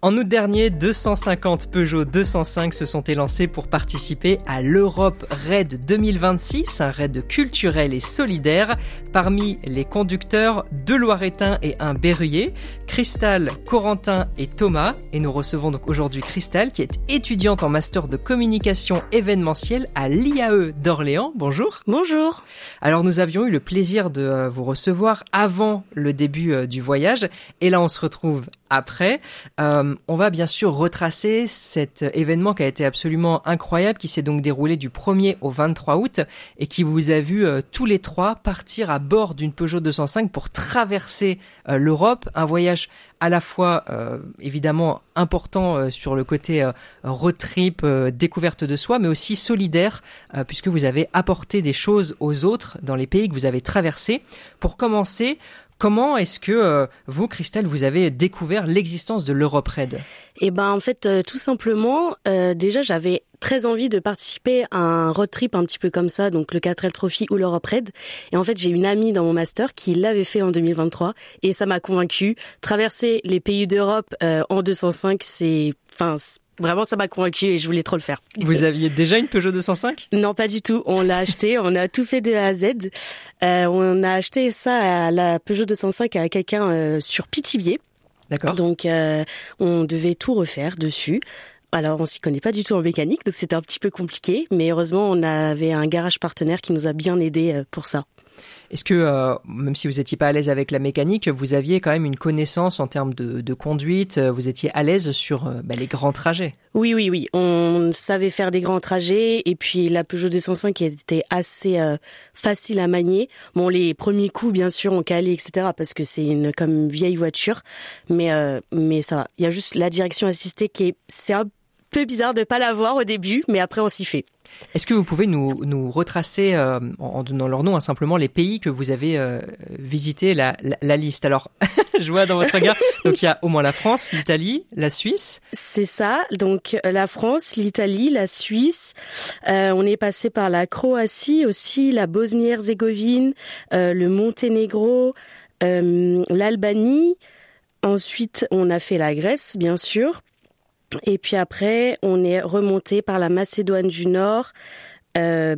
En août dernier, 250 Peugeot 205 se sont élancés pour participer à l'Europe Raid 2026, un raid culturel et solidaire. Parmi les conducteurs, 2 Loiretains et un Berruyer, Cristal, Corentin et Thomas. Et nous recevons donc aujourd'hui Cristal, qui est étudiante en master de communication événementielle à l'IAE d'Orléans. Bonjour. Bonjour. Alors nous avions eu le plaisir de vous recevoir avant le début du voyage, et là on se retrouve après. On va bien sûr retracer cet événement qui a été absolument incroyable, qui s'est donc déroulé du 1er au 23 août et qui vous a vu tous les trois partir à bord d'une Peugeot 205 pour traverser l'Europe. Un voyage à la fois évidemment important sur le côté road trip, découverte de soi, mais aussi solidaire, puisque vous avez apporté des choses aux autres dans les pays que vous avez traversés. Pour commencer, comment est-ce que vous, Cristal, vous avez découvert l'existence de l'Europe Raid ? En fait, tout simplement, déjà j'avais très envie de participer à un road trip un petit peu comme ça, donc le 4L Trophy ou l'Europe Raid. Et en fait, j'ai une amie dans mon master qui l'avait fait en 2023 et ça m'a convaincue. Traverser les pays d'Europe en 205, vraiment, ça m'a convaincue et je voulais trop le faire. Vous aviez déjà une Peugeot 205 ? Non, pas du tout. On l'a acheté, on a tout fait de A à Z. On a acheté ça, la Peugeot 205, à quelqu'un sur Pithiviers. D'accord. Donc, on devait tout refaire dessus. Alors, on s'y connaît pas du tout en mécanique, donc c'était un petit peu compliqué. Mais heureusement, on avait un garage partenaire qui nous a bien aidés pour ça. Est-ce que, même si vous n'étiez pas à l'aise avec la mécanique, vous aviez quand même une connaissance en termes de conduite, vous étiez à l'aise sur les grands trajets ? Oui. On savait faire des grands trajets et puis la Peugeot 205 était assez facile à manier. Bon, les premiers coups, bien sûr, on calait, etc. parce que c'est une comme vieille voiture, mais ça va. Il y a juste la direction assistée c'est un peu bizarre de pas l'avoir au début, mais après on s'y fait. Est-ce que vous pouvez nous retracer, en donnant leur nom, simplement les pays que vous avez visités, la liste ? Alors, je vois dans votre regard, donc il y a au moins la France, l'Italie, la Suisse. C'est ça, donc la France, l'Italie, la Suisse. On est passé par la Croatie aussi, la Bosnie-Herzégovine, le Monténégro, l'Albanie. Ensuite, on a fait la Grèce, bien sûr. Et puis après, on est remonté par la Macédoine du Nord, la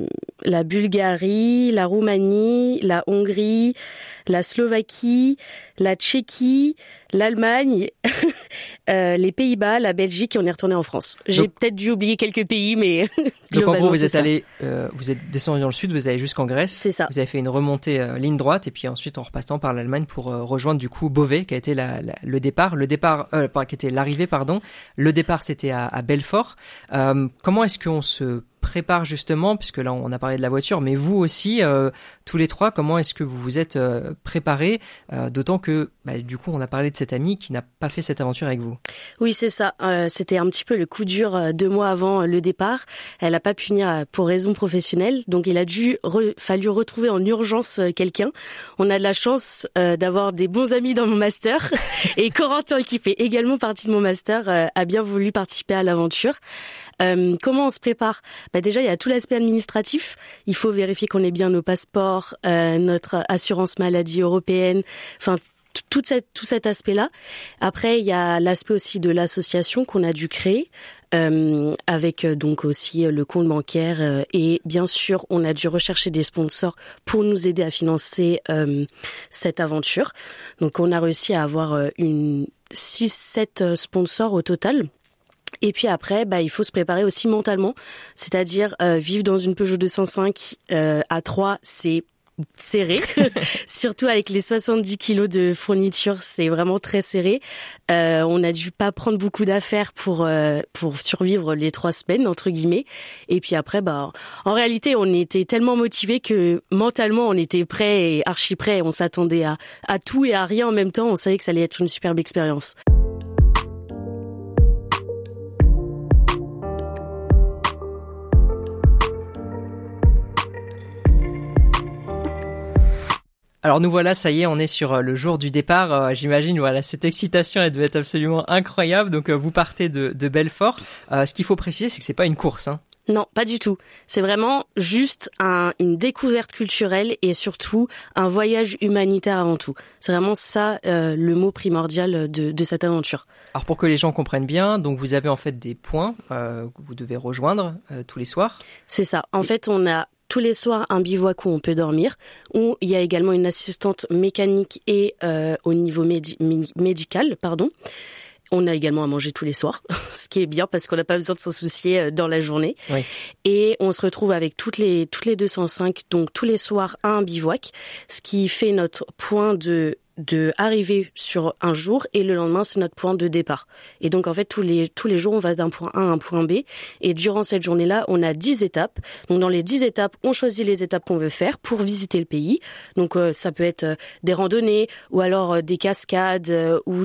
Bulgarie, la Roumanie, la Hongrie, la Slovaquie, la Tchéquie, l'Allemagne, les Pays-Bas, la Belgique, et on est retourné en France. J'ai peut-être dû oublier quelques pays, mais donc en gros, vous êtes descendu dans le sud, vous allez jusqu'en Grèce. C'est ça. Vous avez fait une remontée ligne droite, et puis ensuite en repassant par l'Allemagne pour rejoindre du coup Beauvais, qui a été le départ. Qui était l'arrivée, pardon. Le départ, c'était à Belfort. Comment est-ce qu'on se prépare justement, puisque là on a parlé de la voiture, mais vous aussi, tous les trois, comment est-ce que vous vous êtes préparés, d'autant que du coup on a parlé de cette amie qui n'a pas fait cette aventure avec vous. Oui, c'est ça. C'était un petit peu le coup dur 2 mois avant le départ. Elle n'a pas pu venir pour raison professionnelle, donc il a fallu retrouver en urgence quelqu'un. On a de la chance d'avoir des bons amis dans mon master et Corentin, qui fait également partie de mon master, a bien voulu participer à l'aventure. Comment on se prépare ? Déjà, il y a tout l'aspect administratif. Il faut vérifier qu'on ait bien nos passeports, notre assurance maladie européenne, enfin tout cet aspect-là. Après, il y a l'aspect aussi de l'association qu'on a dû créer, avec donc aussi le compte bancaire, et bien sûr, on a dû rechercher des sponsors pour nous aider à financer cette aventure. Donc, on a réussi à avoir 6-7 sponsors au total. Et puis après, il faut se préparer aussi mentalement, c'est-à-dire vivre dans une Peugeot 205 à 3, c'est serré, surtout avec les 70 kilos de fourniture, c'est vraiment très serré. On a dû pas prendre beaucoup d'affaires pour survivre les 3 semaines entre guillemets. Et puis après, en réalité, on était tellement motivés que mentalement, on était prêts et archi prêts. On s'attendait à tout et à rien en même temps. On savait que ça allait être une superbe expérience. Alors nous voilà, ça y est, on est sur le jour du départ. J'imagine, voilà, cette excitation, elle devait être absolument incroyable. Donc vous partez de Belfort. Ce qu'il faut préciser, c'est que c'est pas une course, hein. Non, pas du tout. C'est vraiment juste une découverte culturelle et surtout un voyage humanitaire avant tout. C'est vraiment ça le mot primordial de cette aventure. Alors pour que les gens comprennent bien, donc vous avez en fait des points que vous devez rejoindre tous les soirs. C'est ça. En fait, on a tous les soirs un bivouac où on peut dormir, où il y a également une assistante mécanique et au niveau médical, pardon. On a également à manger tous les soirs, ce qui est bien parce qu'on n'a pas besoin de s'en soucier dans la journée. Oui. Et on se retrouve avec toutes les 205, donc tous les soirs à un bivouac, ce qui fait notre point de arriver sur un jour et le lendemain c'est notre point de départ. Et donc en fait tous les jours on va d'un point A à un point B et durant cette journée-là on a 10 étapes. Donc dans les 10 étapes on choisit les étapes qu'on veut faire pour visiter le pays. Donc ça peut être des randonnées ou alors des cascades ou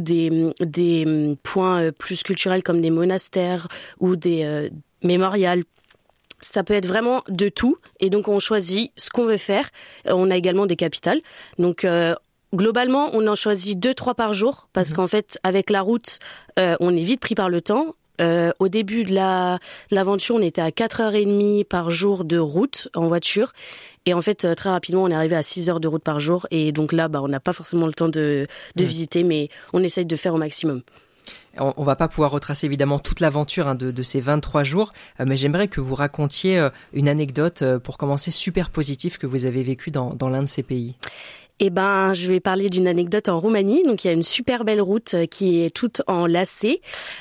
des points plus culturels comme des monastères ou des mémorials. Ça peut être vraiment de tout et donc on choisit ce qu'on veut faire. On a également des capitales. Donc globalement, on en choisit 2-3 par jour parce qu'en fait, avec la route, on est vite pris par le temps. Au début de l'aventure, on était à 4h30 par jour de route en voiture. Et en fait, très rapidement, on est arrivé à 6 heures de route par jour. Et donc là, on n'a pas forcément le temps de visiter, mais on essaye de faire au maximum. On va pas pouvoir retracer évidemment toute l'aventure de ces 23 jours, mais j'aimerais que vous racontiez une anecdote pour commencer super positive que vous avez vécue dans l'un de ces pays. Eh ben, je vais parler d'une anecdote en Roumanie. Donc, il y a une super belle route qui est toute en lacets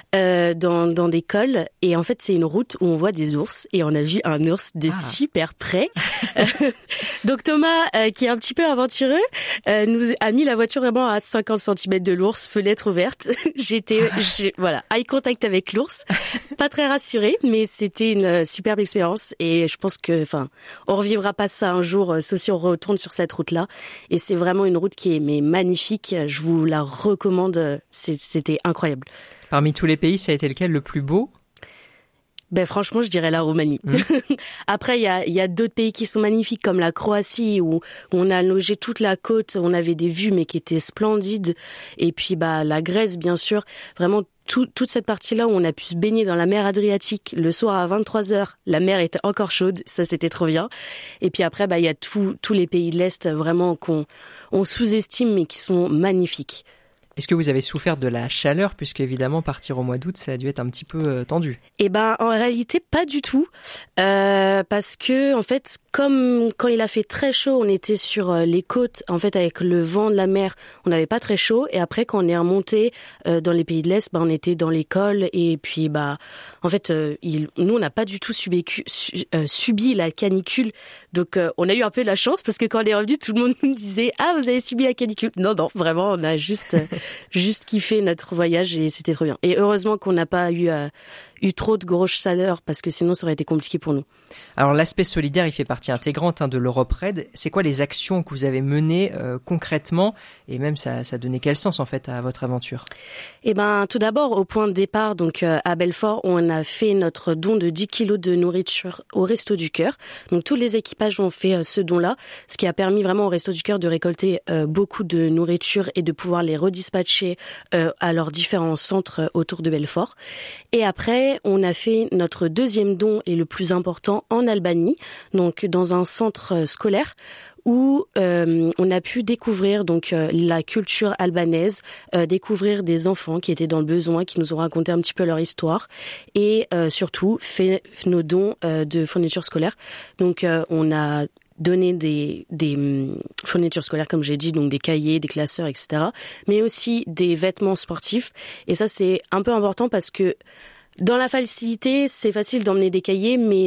dans des cols. Et en fait, c'est une route où on voit des ours. Et on a vu un ours de super près. Donc, Thomas, qui est un petit peu aventureux, nous a mis la voiture vraiment à 50 cm de l'ours, fenêtre ouverte. Voilà, eye contact avec l'ours. Pas très rassurée, mais c'était une superbe expérience. Et je pense que, on revivra pas ça un jour, sauf si on retourne sur cette route-là. Et c'est vraiment une route qui est magnifique. Je vous la recommande. C'était incroyable. Parmi tous les pays, ça a été lequel le plus beau ? Franchement, je dirais la Roumanie. Après, il y a d'autres pays qui sont magnifiques, comme la Croatie, où on a logé toute la côte. On avait des vues, mais qui étaient splendides. Et puis, la Grèce, bien sûr. Vraiment, toute cette partie-là où on a pu se baigner dans la mer Adriatique le soir à 23h, la mer était encore chaude, ça c'était trop bien. Et puis après, il y a tous les pays de l'Est vraiment qu'on sous-estime mais qui sont magnifiques. Est-ce que vous avez souffert de la chaleur, puisque évidemment partir au mois d'août, ça a dû être un petit peu tendu? En réalité pas du tout, parce que en fait, comme quand il a fait très chaud, on était sur les côtes, en fait avec le vent de la mer, on n'avait pas très chaud. Et après, quand on est remonté dans les pays de l'Est, on était dans les cols et puis en fait, nous on n'a pas du tout subi la canicule. Donc on a eu un peu de la chance parce que quand on est revenu, tout le monde nous disait vous avez subi la canicule. Non, vraiment, on a juste kiffé notre voyage et c'était trop bien. Et heureusement qu'on n'a pas eu trop de grosse chaleur parce que sinon ça aurait été compliqué pour nous. Alors l'aspect solidaire, il fait partie intégrante de l'Europe Red. C'est quoi les actions que vous avez menées concrètement et même ça a donné quel sens en fait à votre aventure? Tout d'abord au point de départ, donc à Belfort, on a fait notre don de 10 kilos de nourriture au Resto du Cœur. Donc tous les équipages ont fait ce don-là, ce qui a permis vraiment au Resto du Cœur de récolter beaucoup de nourriture et de pouvoir les redispatcher à leurs différents centres autour de Belfort. Et après, on a fait notre deuxième don et le plus important en Albanie, donc dans un centre scolaire où on a pu découvrir donc la culture albanaise, découvrir des enfants qui étaient dans le besoin, qui nous ont raconté un petit peu leur histoire et surtout fait nos dons de fournitures scolaires. Donc on a donné des fournitures scolaires, comme j'ai dit, donc des cahiers, des classeurs, etc. Mais aussi des vêtements sportifs. Et ça, c'est un peu important parce que dans la facilité, c'est facile d'emmener des cahiers, mais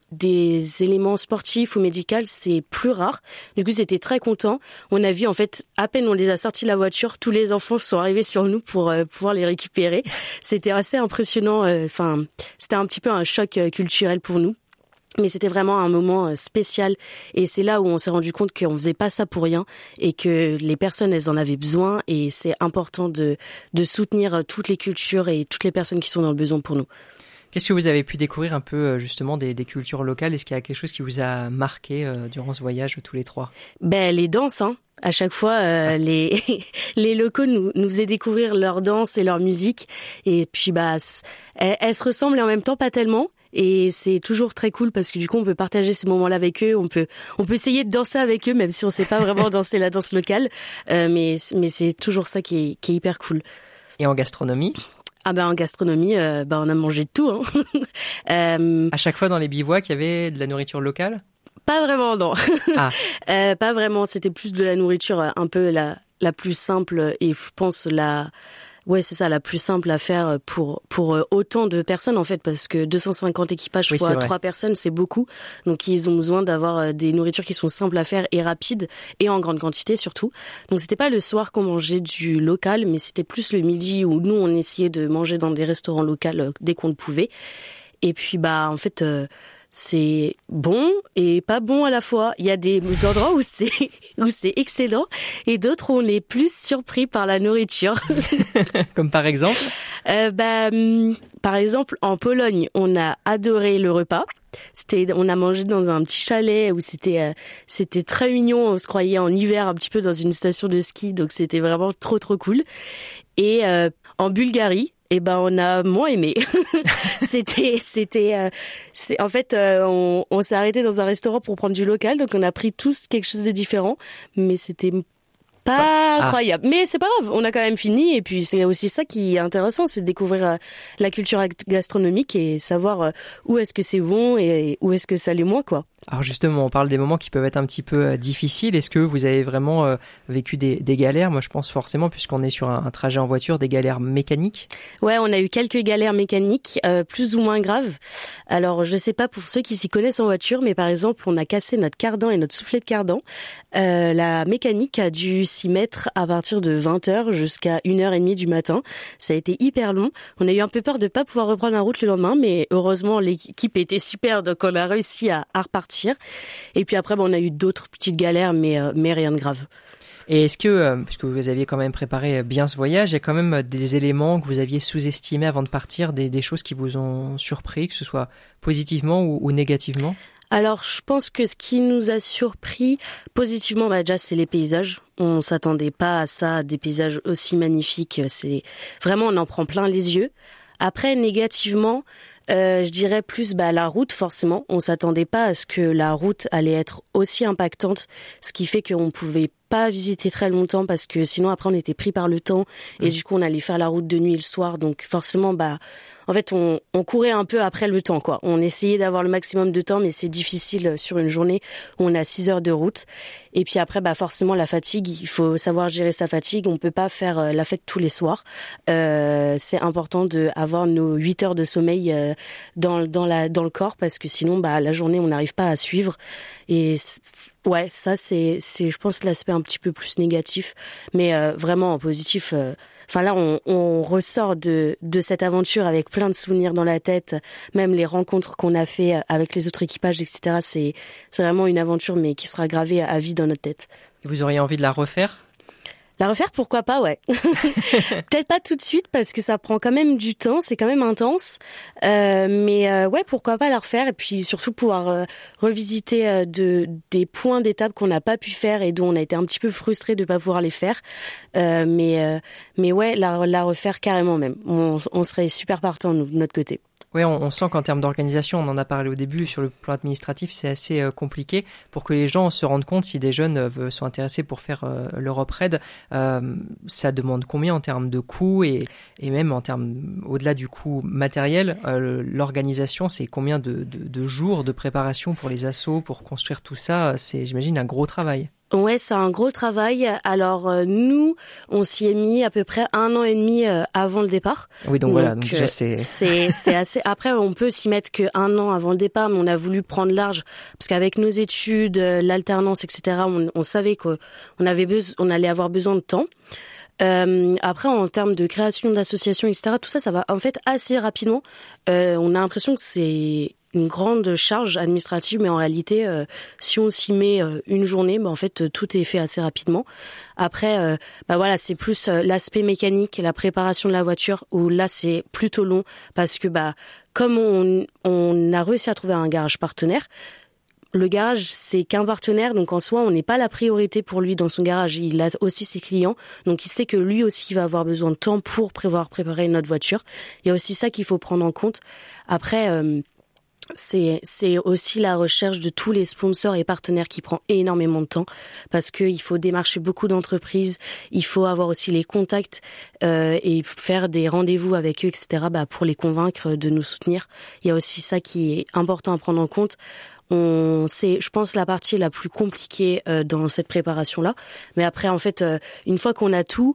des éléments sportifs ou médicaux, c'est plus rare. Du coup, c'était très content. On a vu, en fait, à peine on les a sortis de la voiture, tous les enfants sont arrivés sur nous pour pouvoir les récupérer. C'était assez impressionnant. C'était un petit peu un choc culturel pour nous. Mais c'était vraiment un moment spécial et c'est là où on s'est rendu compte qu'on faisait pas ça pour rien et que les personnes, elles en avaient besoin et c'est important de soutenir toutes les cultures et toutes les personnes qui sont dans le besoin pour nous. Qu'est-ce que vous avez pu découvrir un peu justement des cultures locales? Est-ce qu'il y a quelque chose qui vous a marqué durant ce voyage tous les trois? Les danses, À chaque fois, les locaux nous faisaient découvrir leurs danses et leur musique et puis elles se ressemblent et en même temps pas tellement. et c'est toujours très cool parce que du coup on peut partager ces moments-là avec eux, on peut essayer de danser avec eux même si on sait pas vraiment danser la danse locale, mais c'est toujours ça qui est hyper cool. Et en gastronomie? Ah en gastronomie, on a mangé de tout. À chaque fois dans les bivouacs, il y avait de la nourriture locale? Pas vraiment, non. Ah. Pas vraiment, c'était plus de la nourriture un peu la plus simple et je pense la plus simple à faire pour autant de personnes en fait, parce que 250 équipages fois 3 personnes, c'est beaucoup. Donc ils ont besoin d'avoir des nourritures qui sont simples à faire et rapides et en grande quantité surtout. Donc c'était pas le soir qu'on mangeait du local, mais c'était plus le midi où nous on essayait de manger dans des restaurants locaux dès qu'on le pouvait. Et puis en fait c'est bon et pas bon à la fois. Il y a des endroits où c'est excellent et d'autres où on est plus surpris par la nourriture. Comme par exemple? Par exemple, en Pologne, on a adoré le repas. On a mangé dans un petit chalet où c'était très mignon. On se croyait en hiver un petit peu dans une station de ski, donc c'était vraiment trop trop cool. Et en Bulgarie, on a moins aimé. En fait, on s'est arrêté dans un restaurant pour prendre du local, donc on a pris tous quelque chose de différent, mais c'était pas incroyable. Mais c'est pas grave, on a quand même fini, et puis c'est aussi ça qui est intéressant, c'est de découvrir la culture gastronomique et savoir où est-ce que c'est bon et où est-ce que ça l'est moins, quoi. Alors justement, on parle des moments qui peuvent être un petit peu difficiles. Est-ce que vous avez vraiment vécu des galères? Moi, je pense forcément, puisqu'on est sur un trajet en voiture, des galères mécaniques. Ouais, on a eu quelques galères mécaniques, plus ou moins graves. Alors, je sais pas pour ceux qui s'y connaissent en voiture, mais par exemple, on a cassé notre cardan et notre soufflet de cardan. La mécanique a dû s'y mettre à partir de 20h jusqu'à 1h30 du matin. Ça a été hyper long. On a eu un peu peur de pas pouvoir reprendre la route le lendemain, mais heureusement, l'équipe était super, donc on a réussi à repartir. Et puis après, on a eu d'autres petites galères, mais rien de grave. Et est-ce que, puisque vous aviez quand même préparé bien ce voyage, il y a quand même des éléments que vous aviez sous-estimés avant de partir, des choses qui vous ont surpris, que ce soit positivement ou négativement? Alors, je pense que ce qui nous a surpris positivement, déjà, c'est les paysages. On s'attendait pas à ça, des paysages aussi magnifiques. C'est vraiment, on en prend plein les yeux. Après, négativement, je dirais plus la route, forcément. On s'attendait pas à ce que la route allait être aussi impactante, ce qui fait qu'on pouvait pas visiter très longtemps parce que sinon après on était pris par le temps et du coup on allait faire la route de nuit et le soir, donc forcément en fait on courait un peu après le temps, quoi. On essayait d'avoir le maximum de temps, mais c'est difficile sur une journée où on a 6 heures de route. Et puis après forcément la fatigue, il faut savoir gérer sa fatigue. On peut pas faire la fête tous les soirs. C'est important de avoir nos 8 heures de sommeil dans le corps, parce que sinon la journée on n'arrive pas à suivre. Et ouais, ça c'est je pense l'aspect un petit peu plus négatif, mais vraiment en positif. Là, on ressort de cette aventure avec plein de souvenirs dans la tête, même les rencontres qu'on a fait avec les autres équipages, etc. C'est vraiment une aventure, mais qui sera gravée à vie dans notre tête. Et vous auriez envie de la refaire? La refaire, pourquoi pas, ouais. Peut-être pas tout de suite parce que ça prend quand même du temps, c'est quand même intense. Mais ouais, pourquoi pas la refaire, et puis surtout pouvoir revisiter des points d'étape qu'on n'a pas pu faire et dont on a été un petit peu frustré de pas pouvoir les faire. Mais ouais, la refaire carrément même. On serait super partant de notre côté. Oui, on sent qu'en termes d'organisation, on en a parlé au début, sur le plan administratif, c'est assez compliqué pour que les gens se rendent compte, si des jeunes sont intéressés pour faire l'Europe Raid, ça demande combien en termes de coûts et même en termes, au-delà du coût matériel, l'organisation, c'est combien de jours de préparation pour les assos, pour construire tout ça, c'est, j'imagine, un gros travail. Ouais, c'est un gros travail. Alors nous, on s'y est mis à peu près 1 an et demi avant le départ. Oui, donc voilà, donc déjà c'est assez. Après, on peut s'y mettre que 1 an avant le départ, mais on a voulu prendre large parce qu'avec nos études, l'alternance, etc., on savait qu'on allait avoir besoin de temps. Après, en termes de création d'associations, etc., tout ça va en fait assez rapidement. On a l'impression que c'est une grande charge administrative, mais en réalité, si on s'y met une journée, en fait, tout est fait assez rapidement. Après, voilà, c'est plus l'aspect mécanique, la préparation de la voiture, où là, c'est plutôt long, parce que comme on a réussi à trouver un garage partenaire, le garage, c'est qu'un partenaire, donc en soi, on n'est pas la priorité pour lui dans son garage. Il a aussi ses clients, donc il sait que lui aussi va avoir besoin de temps pour préparer notre voiture. Il y a aussi ça qu'il faut prendre en compte. Après, C'est aussi la recherche de tous les sponsors et partenaires qui prend énormément de temps parce que il faut démarcher beaucoup d'entreprises, il faut avoir aussi les contacts et faire des rendez-vous avec eux, etc. Pour les convaincre de nous soutenir. Il y a aussi ça qui est important à prendre en compte. C'est, je pense, la partie la plus compliquée dans cette préparation-là. Mais après, en fait, une fois qu'on a tout,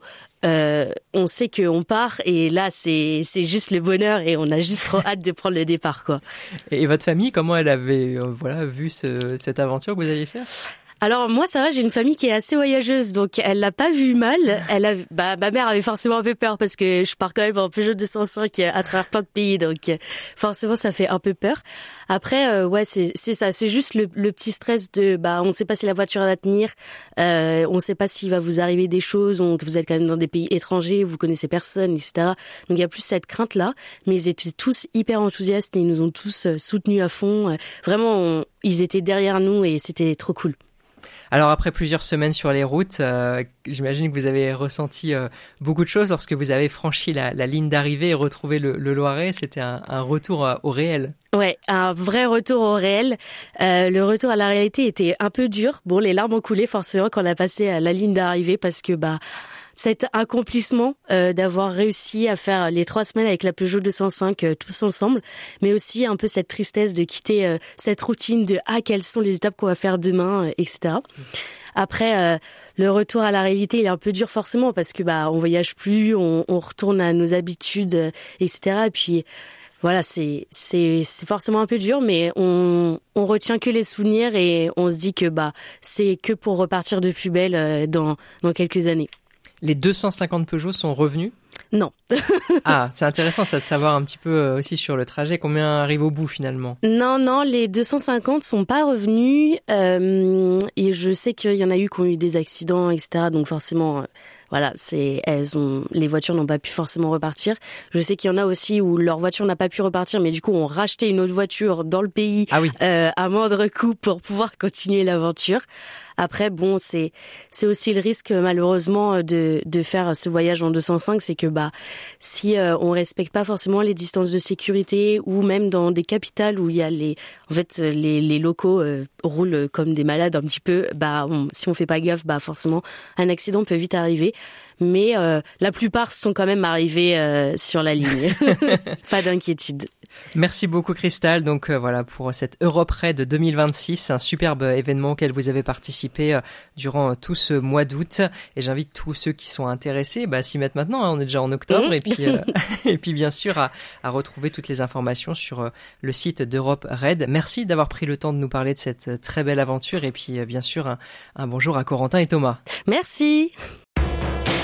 on sait qu'on part et là, c'est juste le bonheur et on a juste trop hâte de prendre le départ, quoi. Et votre famille, comment elle avait vu cette aventure que vous alliez faire? Alors moi ça va, j'ai une famille qui est assez voyageuse, donc elle l'a pas vu mal. Ma mère avait forcément un peu peur parce que je pars quand même en Peugeot 205 à travers plein de pays, donc forcément ça fait un peu peur. Après ouais c'est ça, c'est juste le petit stress de on sait pas si la voiture va tenir, on sait pas s'il va vous arriver des choses, donc vous êtes quand même dans des pays étrangers, vous connaissez personne, etc. Donc il y a plus cette crainte là, mais ils étaient tous hyper enthousiastes et ils nous ont tous soutenus à fond. Vraiment ils étaient derrière nous et c'était trop cool. Alors après plusieurs semaines sur les routes, j'imagine que vous avez ressenti beaucoup de choses lorsque vous avez franchi la ligne d'arrivée et retrouvé le Loiret. C'était un retour au réel. Ouais, un vrai retour au réel. Le retour à la réalité était un peu dur. Bon, les larmes ont coulé forcément quand on a passé la ligne d'arrivée parce que cet accomplissement d'avoir réussi à faire les 3 semaines avec la Peugeot 205 tous ensemble, mais aussi un peu cette tristesse de quitter cette routine de quelles sont les étapes qu'on va faire demain, etc. Après, le retour à la réalité, il est un peu dur forcément parce que on voyage plus, on retourne à nos habitudes, etc. Et puis voilà, c'est forcément un peu dur, mais on retient que les souvenirs et on se dit que c'est que pour repartir de plus belle dans quelques années. Les 250 Peugeot sont revenus? Non. C'est intéressant ça de savoir un petit peu aussi sur le trajet, combien arrive au bout finalement? Non, les 250 sont pas revenus et je sais qu'il y en a eu qui ont eu des accidents, etc. Donc forcément, voilà, les voitures n'ont pas pu forcément repartir. Je sais qu'il y en a aussi où leur voiture n'a pas pu repartir, mais du coup ont racheté une autre voiture dans le pays à moindre coût pour pouvoir continuer l'aventure. Après, c'est aussi le risque, malheureusement, de faire ce voyage en 205, c'est que, si on respecte pas forcément les distances de sécurité ou même dans des capitales où il y a les locaux roulent comme des malades un petit peu, si on fait pas gaffe, forcément, un accident peut vite arriver. Mais la plupart sont quand même arrivés sur la ligne. Pas d'inquiétude. Merci beaucoup Cristal. Donc voilà pour cette Europe Raid 2026, un superbe événement auquel vous avez participé durant tout ce mois d'août. Et j'invite tous ceux qui sont intéressés à s'y mettre maintenant. On est déjà en octobre et puis bien sûr à retrouver toutes les informations sur le site d'Europe Raid. Merci d'avoir pris le temps de nous parler de cette très belle aventure et puis bien sûr un bonjour à Corentin et Thomas. Merci.